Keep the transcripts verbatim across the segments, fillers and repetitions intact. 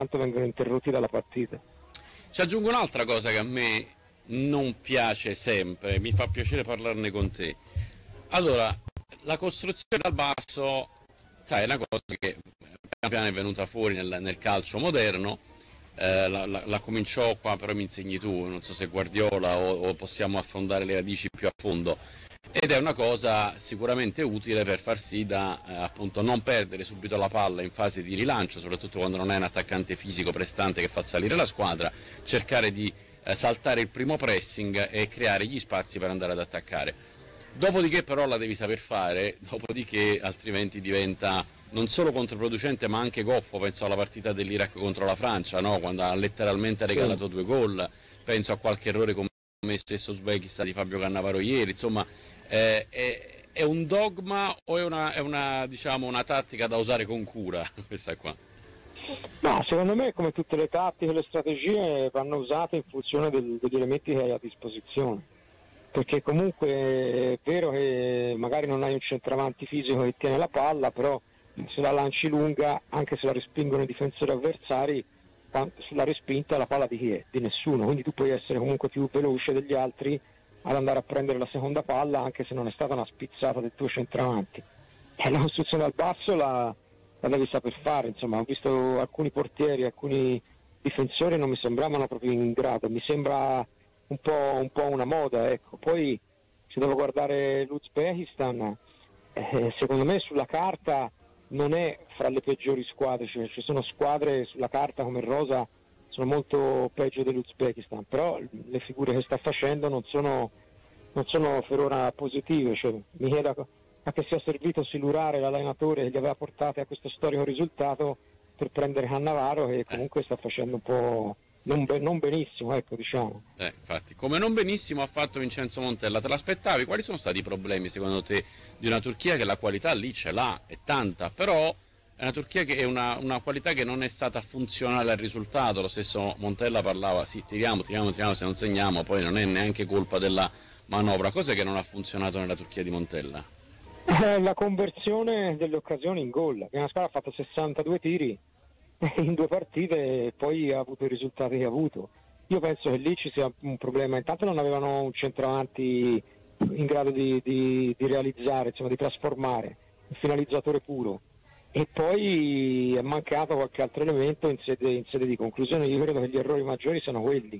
tanto vengono interrotti dalla partita. Ci aggiungo un'altra cosa che a me non piace sempre, mi fa piacere parlarne con te. Allora, la costruzione dal basso, sai, è una cosa che piano piano è venuta fuori nel, nel calcio moderno, eh, la, la, la cominciò qua, però mi insegni tu, non so se Guardiola o, o possiamo affrontare le radici più a fondo, ed è una cosa sicuramente utile per far sì da eh, appunto non perdere subito la palla in fase di rilancio, soprattutto quando non hai un attaccante fisico prestante che fa salire la squadra, cercare di eh, saltare il primo pressing e creare gli spazi per andare ad attaccare. Dopodiché però la devi saper fare, dopodiché altrimenti diventa non solo controproducente ma anche goffo. Penso alla partita dell'Iraq contro la Francia, no? Quando ha letteralmente regalato due gol, penso a qualche errore commesso stesso Uzbekistan di Fabio Cannavaro ieri, insomma eh, è, è un dogma o è una, è una, diciamo, una tattica da usare con cura questa qua? Ma secondo me, come tutte le tattiche, le strategie vanno usate in funzione del, degli elementi che hai a disposizione, perché comunque è vero che magari non hai un centravanti fisico che tiene la palla, però se la lanci lunga, anche se la respingono i difensori avversari, sulla respinta la palla di chi è? Di nessuno, quindi tu puoi essere comunque più veloce degli altri ad andare a prendere la seconda palla anche se non è stata una spizzata del tuo centravanti. E la costruzione dal basso la, la devi saper fare, insomma. Ho visto alcuni portieri, alcuni difensori non mi sembravano proprio in grado, mi sembra un po', un po' una moda, ecco. Poi se devo guardare l'Uzbekistan, eh, secondo me sulla carta non è fra le peggiori squadre, cioè ci sono squadre sulla carta come Rosa sono molto peggio dell'Uzbekistan, però le figure che sta facendo non sono, non sono per ora positive, cioè, mi chiedo a che sia servito silurare l'allenatore che gli aveva portato a questo storico risultato per prendere Cannavaro, che comunque sta facendo un po' non, be- non benissimo, ecco, diciamo. Eh, infatti, come non benissimo ha fatto Vincenzo Montella, te l'aspettavi? Quali sono stati i problemi secondo te di una Turchia che la qualità lì ce l'ha, è tanta, però è una Turchia che è una, una qualità che non è stata funzionale al risultato? Lo stesso Montella parlava, sì, tiriamo, tiriamo, tiriamo, se non segniamo poi non è neanche colpa della manovra. Cos'è che non ha funzionato nella Turchia di Montella? Eh, la conversione delle occasioni in gol, che una squadra ha fatto sessantadue tiri in due partite e poi ha avuto i risultati che ha avuto. Io penso che lì ci sia un problema, intanto non avevano un centravanti in grado di, di, di realizzare, insomma di trasformare, un finalizzatore puro, e poi è mancato qualche altro elemento in sede, in sede di conclusione. Io credo che gli errori maggiori siano quelli.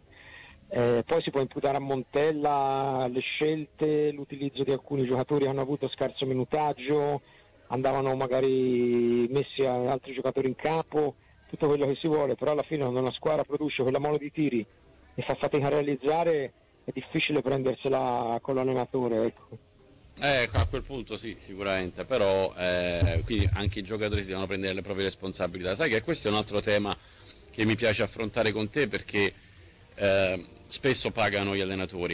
Eh, poi si può imputare a Montella le scelte, l'utilizzo di alcuni giocatori che hanno avuto scarso minutaggio, andavano magari messi altri giocatori in campo, tutto quello che si vuole, però alla fine quando una squadra produce quella mole di tiri e fa fatica a realizzare è difficile prendersela con l'allenatore, ecco. Eh, a quel punto sì, sicuramente, però eh, quindi anche i giocatori si devono prendere le proprie responsabilità. Sai che questo è un altro tema che mi piace affrontare con te, perché eh, spesso pagano gli allenatori,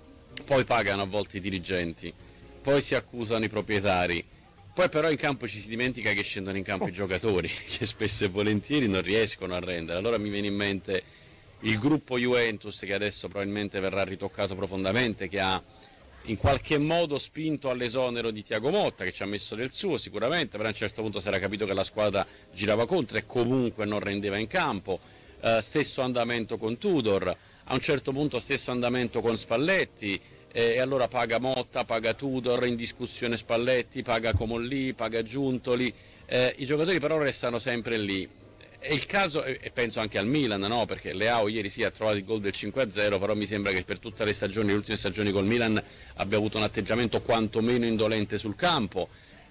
poi pagano a volte i dirigenti, poi si accusano i proprietari, poi però in campo ci si dimentica che scendono in campo i giocatori, che spesso e volentieri non riescono a rendere. Allora mi viene in mente il gruppo Juventus, che adesso probabilmente verrà ritoccato profondamente, che ha in qualche modo spinto all'esonero di Thiago Motta, che ci ha messo del suo sicuramente, però a un certo punto si era capito che la squadra girava contro e comunque non rendeva in campo. Eh, stesso andamento con Tudor, a un certo punto stesso andamento con Spalletti, eh, e allora paga Motta, paga Tudor, in discussione Spalletti, paga Comolli, paga Giuntoli, eh, i giocatori però restano sempre lì. È il caso, e penso anche al Milan, no? Perché Leao ieri sì ha trovato il gol del cinque a zero, però mi sembra che per tutte le stagioni, le ultime stagioni col Milan, abbia avuto un atteggiamento quantomeno indolente sul campo.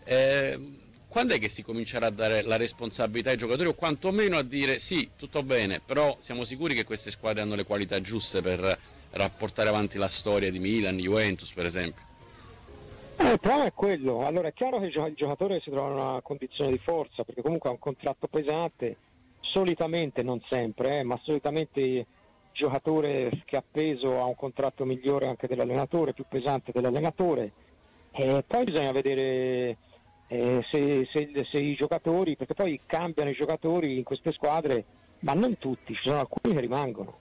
Eh, quando è che si comincerà a dare la responsabilità ai giocatori, o quantomeno a dire sì, tutto bene, però siamo sicuri che queste squadre hanno le qualità giuste per rapportare avanti la storia di Milan, Juventus per esempio? Eh, il problema è quello. Allora è chiaro che il giocatore si trova in una condizione di forza, perché comunque ha un contratto pesante, solitamente, non sempre, eh, ma solitamente il giocatore che ha peso ha un contratto migliore anche dell'allenatore, più pesante dell'allenatore, e poi bisogna vedere eh, se, se, se i giocatori, perché poi cambiano i giocatori in queste squadre, ma non tutti, ci sono alcuni che rimangono,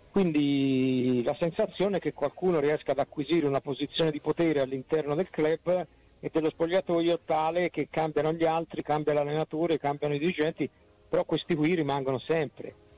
quindi la sensazione è che qualcuno riesca ad acquisire una posizione di potere all'interno del club e dello spogliatoio tale che cambiano gli altri, cambia l'allenatore, cambiano i dirigenti, però questi qui rimangono sempre.